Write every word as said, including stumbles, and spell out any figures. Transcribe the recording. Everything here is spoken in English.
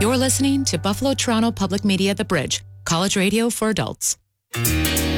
You're listening to Buffalo Toronto Public Media The Bridge, college radio for adults.